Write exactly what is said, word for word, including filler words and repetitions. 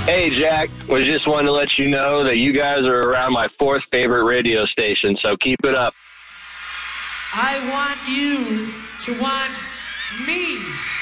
Hey, Jack. Was just wanting to let you know that you guys are around my fourth favorite radio station, so keep it up. I want you to want me.